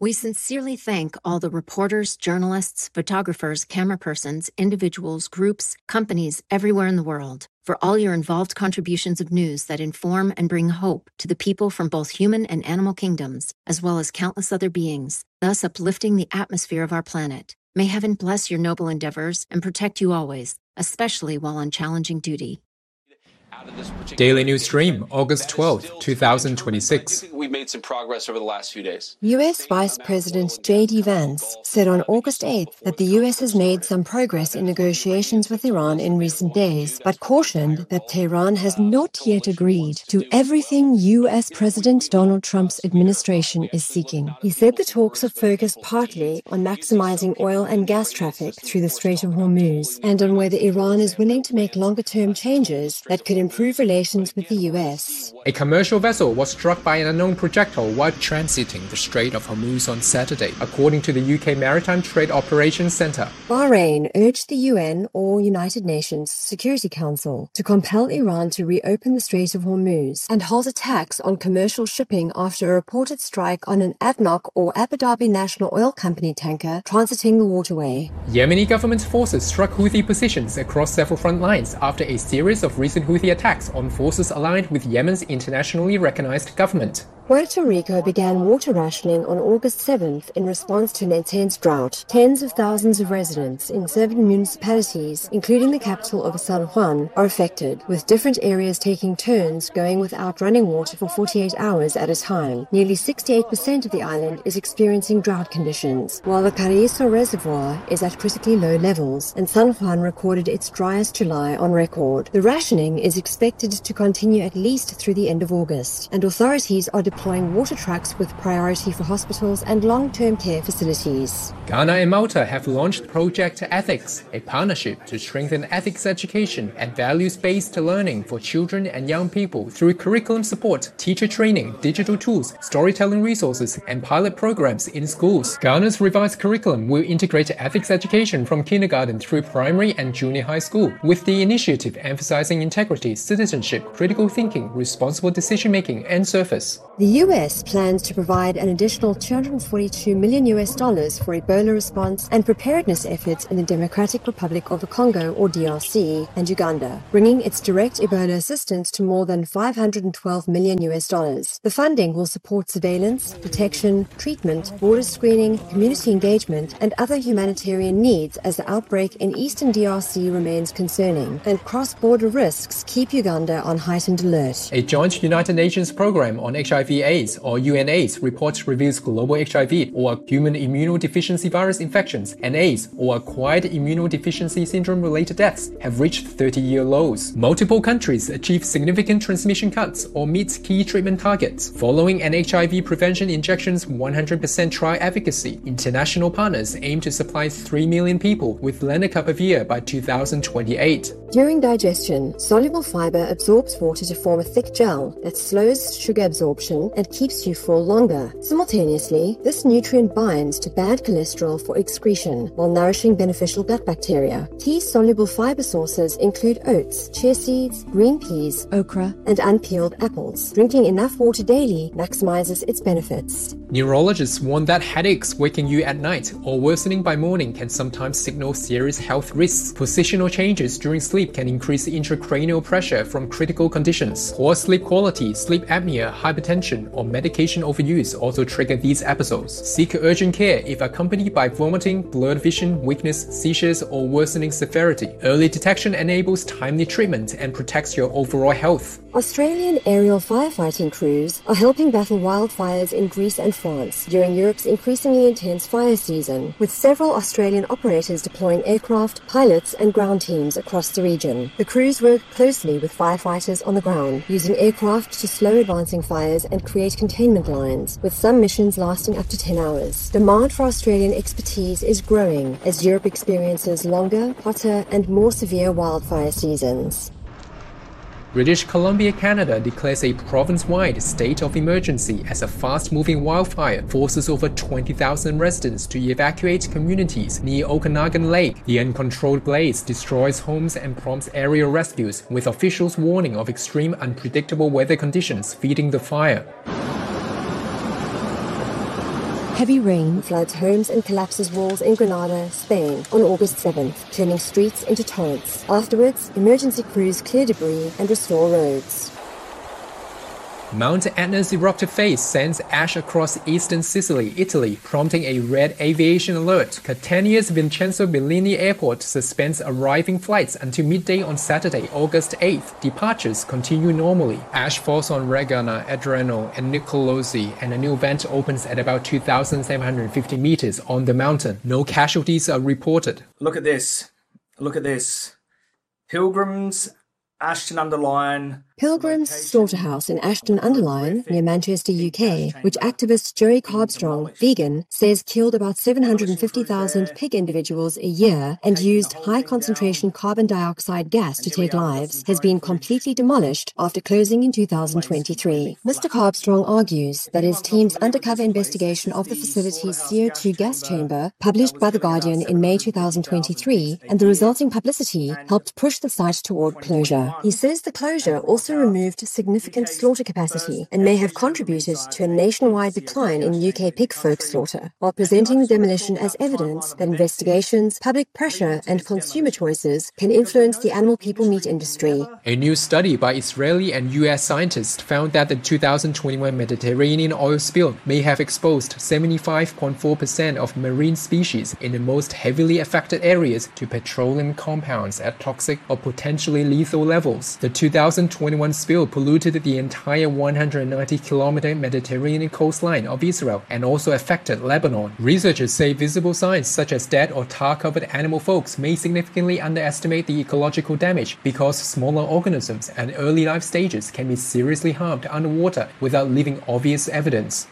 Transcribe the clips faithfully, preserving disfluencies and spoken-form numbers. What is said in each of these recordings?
We sincerely thank all the reporters, journalists, photographers, camera persons, individuals, groups, companies everywhere in the world for all your involved contributions of news that inform and bring hope to the people from both human and animal kingdoms, as well as countless other beings, thus uplifting the atmosphere of our planet. May heaven bless your noble endeavors and protect you always, especially while on challenging duty. Daily News Stream, August twelfth, two thousand twenty-six. We've made some progress over the last few days. U S Vice President J D Vance said on August eighth that the U S has made some progress in negotiations with Iran in recent days, but cautioned that Tehran has not yet agreed to everything U S President Donald Trump's administration is seeking. He said the talks have focused partly on maximizing oil and gas traffic through the Strait of Hormuz and on whether Iran is willing to make longer-term changes that could improve relations with the U S. A commercial vessel was struck by an unknown projectile while transiting the Strait of Hormuz on Saturday, according to the U K Maritime Trade Operations Centre. Bahrain urged the U N, or United Nations Security Council, to compel Iran to reopen the Strait of Hormuz and halt attacks on commercial shipping after a reported strike on an A D N O C or Abu Dhabi National Oil Company tanker transiting the waterway. Yemeni government forces struck Houthi positions across several front lines after a series of recent Houthi attacks on forces aligned with Yemen's internationally recognized government. Puerto Rico began water rationing on August seventh in response to an intense drought. Tens of thousands of residents in seven municipalities, including the capital of San Juan, are affected, with different areas taking turns going without running water for forty-eight hours at a time. Nearly sixty-eight percent of the island is experiencing drought conditions, while the Carrizo Reservoir is at critically low levels, and San Juan recorded its driest July on record. The rationing is expected to continue at least through the end of August, and authorities are deploying water trucks with priority for hospitals and long-term care facilities. Ghana and Malta have launched Project Ethics, a partnership to strengthen ethics education and values-based learning for children and young people through curriculum support, teacher training, digital tools, storytelling resources, and pilot programs in schools. Ghana's revised curriculum will integrate ethics education from kindergarten through primary and junior high school, with the initiative emphasizing integrity, citizenship, critical thinking, responsible decision-making, and service. The U S plans to provide an additional two hundred forty-two million U S dollars for Ebola response and preparedness efforts in the Democratic Republic of the Congo, or D R C, and Uganda, bringing its direct Ebola assistance to more than five hundred twelve million U S dollars. The funding will support surveillance, detection, treatment, border screening, community engagement, and other humanitarian needs as the outbreak in eastern D R C remains concerning, and cross-border risks keep Uganda on heightened alert. A joint United Nations program on H I V AIDS, or UNAIDS, report reveals global H I V, or human immunodeficiency virus infections, and AIDS, or acquired immunodeficiency syndrome-related deaths, have reached thirty-year lows. Multiple countries achieve significant transmission cuts or meet key treatment targets. Following an H I V prevention injection's one hundred percent trial efficacy, international partners aim to supply three million people with lenacapavir by two thousand twenty-eight. During digestion, soluble fiber absorbs water to form a thick gel that slows sugar absorption and keeps you full longer. Simultaneously, this nutrient binds to bad cholesterol for excretion while nourishing beneficial gut bacteria. Key soluble fiber sources include oats, chia seeds, green peas, okra, and unpeeled apples. Drinking enough water daily maximizes its benefits. Neurologists warn that headaches waking you at night or worsening by morning can sometimes signal serious health risks. Positional changes during sleep can increase intracranial pressure from critical conditions. Poor sleep quality, sleep apnea, hypertension, or medication overuse also trigger these episodes. Seek urgent care if accompanied by vomiting, blurred vision, weakness, seizures, or worsening severity. Early detection enables timely treatment and protects your overall health. Australian aerial firefighting crews are helping battle wildfires in Greece and France during Europe's increasingly intense fire season, with several Australian operators deploying aircraft, pilots, and ground teams across the region. The crews work closely with firefighters on the ground, using aircraft to slow advancing fires and create containment lines, with some missions lasting up to ten hours. Demand for Australian expertise is growing as Europe experiences longer, hotter, and more severe wildfire seasons. British Columbia, Canada declares a province-wide state of emergency as a fast-moving wildfire forces over twenty thousand residents to evacuate communities near Okanagan Lake. The uncontrolled blaze destroys homes and prompts aerial rescues, with officials warning of extreme unpredictable weather conditions feeding the fire. Heavy rain floods homes and collapses walls in Granada, Spain, on August seventh, turning streets into torrents. Afterwards, emergency crews clear debris and restore roads. Mount Etna's eruptive phase sends ash across eastern Sicily, Italy, prompting a red aviation alert. Catania's Vincenzo Bellini Airport suspends arriving flights until midday on Saturday, August eighth. Departures continue normally. Ash falls on Regana, Adriano, and Nicolosi, and a new vent opens at about two thousand seven hundred fifty meters on the mountain. No casualties are reported. Look at this. Look at this. Pilgrims, Ashton-under-Lyne. Pilgrim's Slaughterhouse in Ashton-under-Lyne, near Manchester, U K, which activist Jerry Carbstrong, vegan, says killed about seven hundred fifty thousand pig individuals a year and used high-concentration carbon dioxide gas to take lives, has been completely demolished after closing in two thousand twenty-three. Mister Carbstrong argues that his team's undercover investigation of the facility's C O two gas chamber, published by The Guardian in May two thousand twenty-three, and the resulting publicity helped push the site toward closure. He says the closure also removed significant slaughter capacity and may have contributed to a nationwide decline in U K pig folk slaughter, while presenting the demolition as evidence that investigations, public pressure and consumer choices can influence the animal people meat industry. A new study by Israeli and U S scientists found that the two thousand twenty-one Mediterranean oil spill may have exposed seventy-five point four percent of marine species in the most heavily affected areas to petroleum compounds at toxic or potentially lethal levels. The two thousand twenty-one spill polluted the entire one hundred ninety kilometer Mediterranean coastline of Israel and also affected Lebanon. Researchers say visible signs such as dead or tar-covered animal folks may significantly underestimate the ecological damage because smaller organisms at early life stages can be seriously harmed underwater without leaving obvious evidence.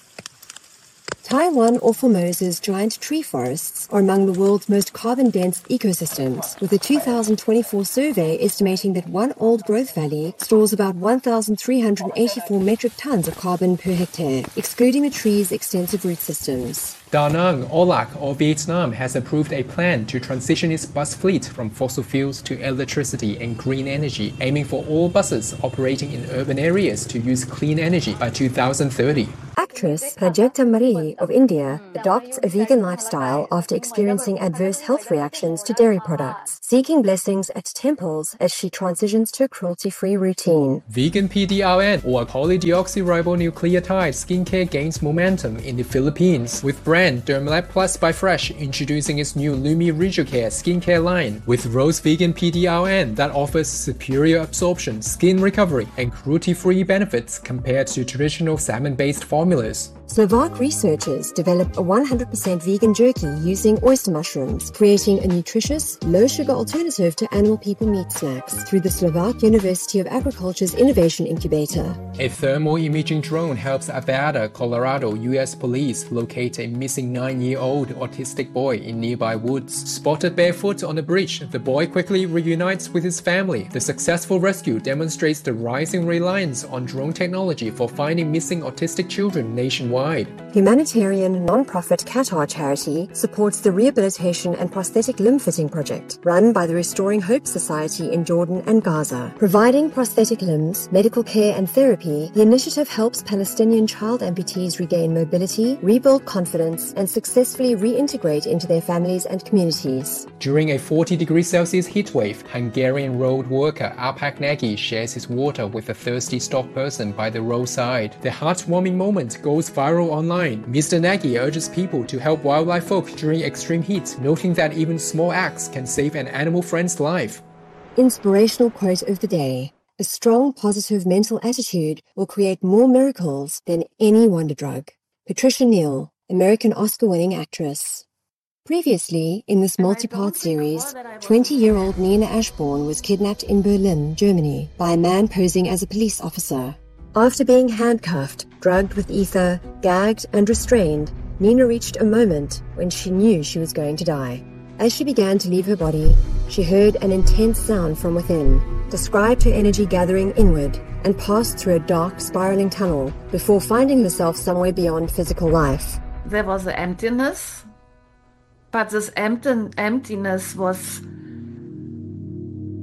Taiwan or Formosa's giant tree forests are among the world's most carbon-dense ecosystems, with a two thousand twenty-four survey estimating that one old-growth valley stores about one thousand three hundred eighty-four metric tons of carbon per hectare, excluding the tree's extensive root systems. Da Nang, Olac, or Vietnam has approved a plan to transition its bus fleet from fossil fuels to electricity and green energy, aiming for all buses operating in urban areas to use clean energy by two thousand thirty. Actress Prajakta Marie of India adopts a vegan lifestyle after experiencing adverse health reactions to dairy products, seeking blessings at temples as she transitions to a cruelty-free routine. Vegan P D R N, or polydeoxyribonucleotide skincare, gains momentum in the Philippines, with brand Dermalab Plus by Fresh introducing its new Lumi Rejucare skincare line with rose vegan P D R N that offers superior absorption, skin recovery, and cruelty-free benefits compared to traditional salmon-based formulas. Slovak researchers developed a one hundred percent vegan jerky using oyster mushrooms, creating a nutritious, low-sugar alternative to animal people meat snacks through the Slovak University of Agriculture's Innovation Incubator. A thermal imaging drone helps Avada, Colorado U S police locate a missing nine-year-old autistic boy in nearby woods. Spotted barefoot on a bridge, the boy quickly reunites with his family. The successful rescue demonstrates the rising reliance on drone technology for finding missing autistic children nationwide. Humanitarian non-profit Qatar charity supports the Rehabilitation and Prosthetic Limb Fitting Project, run by the Restoring Hope Society in Jordan and Gaza. Providing prosthetic limbs, medical care and therapy, the initiative helps Palestinian child amputees regain mobility, rebuild confidence, and successfully reintegrate into their families and communities. During a forty degrees Celsius heatwave, Hungarian road worker Alpak Nagy shares his water with a thirsty stock person by the roadside. The heartwarming moment goes viral online. Mister Nagy urges people to help wildlife folk during extreme heat, noting that even small acts can save an animal friend's life. Inspirational quote of the day. A strong, positive mental attitude will create more miracles than any wonder drug. Patricia Neal, American Oscar-winning actress. Previously, in this multi-part series, twenty-year-old Nina Ashbourne was kidnapped in Berlin, Germany, by a man posing as a police officer. After being handcuffed, drugged with ether, gagged and restrained, Nina reached a moment when she knew she was going to die. As she began to leave her body, she heard an intense sound from within, described her energy gathering inward, and passed through a dark, spiraling tunnel before finding herself somewhere beyond physical life. There was an emptiness, but this empty, emptiness was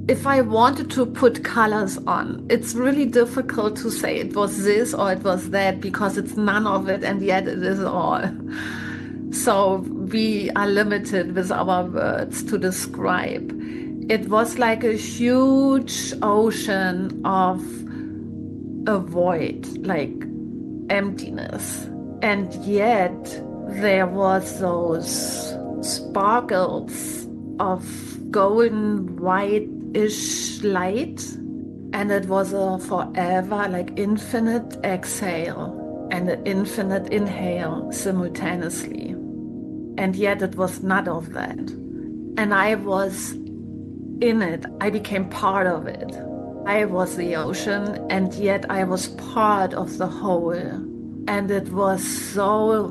if I wanted to put colors on, it's really difficult to say it was this or it was that, because it's none of it and yet it is all. So we are limited with our words to describe. It was like a huge ocean of a void, like emptiness. And yet there was those sparkles of golden white-ish light, and it was a forever, like infinite exhale and an infinite inhale simultaneously. And yet it was none of that. And I was in it. I became part of it. I was the ocean, and yet I was part of the whole. And it was so...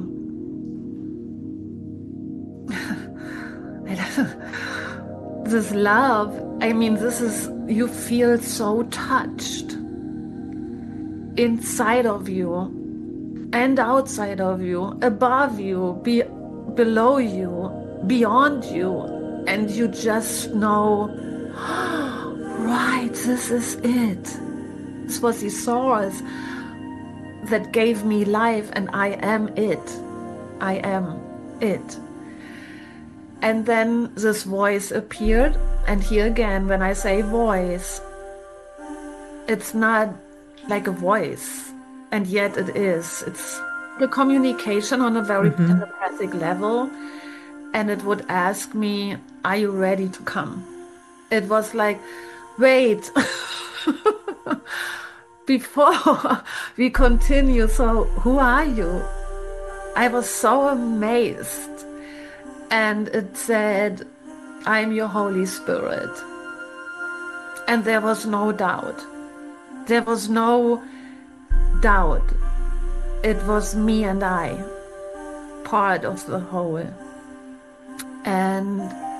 this love, I mean, this is, you feel so touched inside of you and outside of you, above you, be, below you, beyond you, and you just know, right, this is it. This was the source that gave me life, and I am it. I am it. And then this voice appeared, and here again, when I say voice, it's not like a voice, and yet it is. It's the communication on a very mm-hmm. telepathic level, and it would ask me, are you ready to come? It was like, wait, before we continue, so who are you? I was so amazed. And it said, I'm your Holy Spirit. And there was no doubt. There was no doubt. It was me and I, part of the whole. And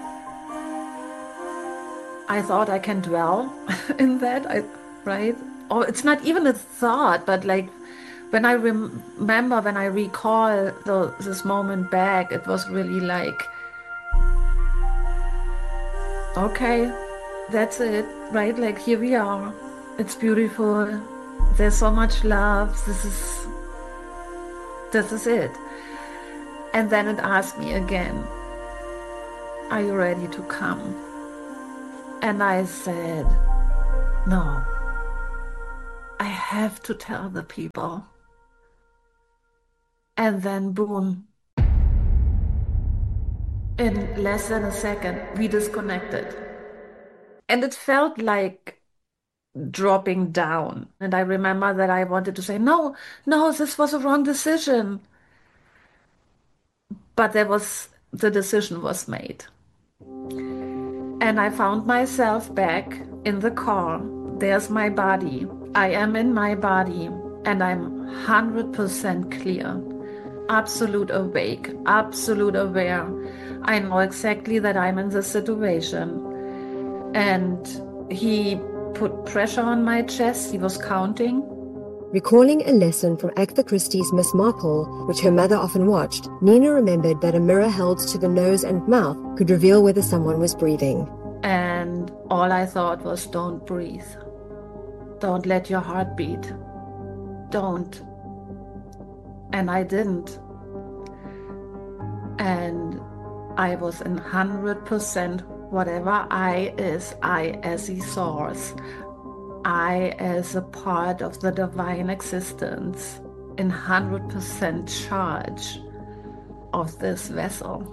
I thought I can dwell in that, I, right? Or it's not even a thought, but like when I rem- remember, when I recall the, this moment back, it was really like, okay, that's it, right? Like, here we are. It's beautiful. There's so much love. This is, this is it. And then it asked me again, are you ready to come? And I said, no, I have to tell the people. And then boom, in less than a second, we disconnected. And it felt like dropping down. And I remember that I wanted to say, no, no, this was a wrong decision. But there was, the decision was made. And I found myself back in the car. There's my body. I am in my body, and I'm one hundred percent clear. Absolute awake, absolute aware. I know exactly that I'm in this situation. And he put pressure on my chest. He was counting. Recalling a lesson from Agatha Christie's Miss Marple, which her mother often watched, Nina remembered that a mirror held to the nose and mouth could reveal whether someone was breathing. And all I thought was, don't breathe. Don't let your heart beat. Don't. And I didn't. And I was in one hundred percent whatever I is, I as the source. I as a part of the divine existence, in one hundred percent charge of this vessel.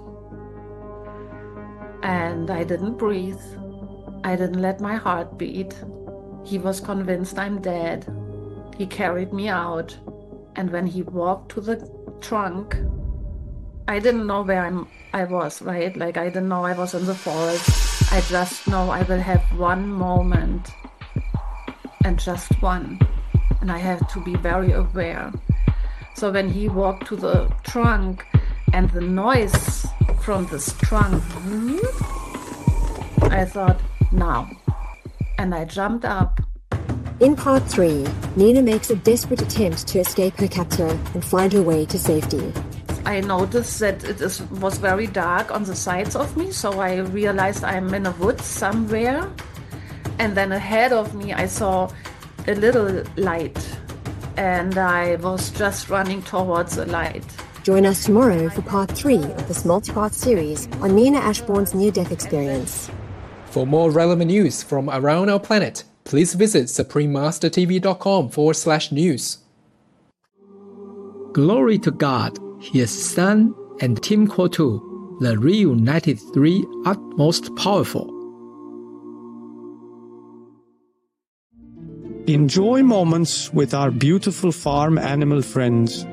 And I didn't breathe. I didn't let my heart beat. He was convinced I'm dead. He carried me out. And when he walked to the trunk, I didn't know where I'm, I was, right? Like, I didn't know I was in the forest. I just know I will have one moment, and just one. And I have to be very aware. So when he walked to the trunk, and the noise from this trunk, I thought, now. And I jumped up. In part three, Nina makes a desperate attempt to escape her captor and find her way to safety. I noticed that it is, was very dark on the sides of me, so I realized I'm in a woods somewhere. And then ahead of me, I saw a little light, and I was just running towards the light. Join us tomorrow for part three of this multi-part series on Nina Ashbourne's near-death experience. For more relevant news from around our planet, please visit suprememastertv.com forward slash news. Glory to God, His Son, and Team Core the reunited three are most powerful. Enjoy moments with our beautiful farm animal friends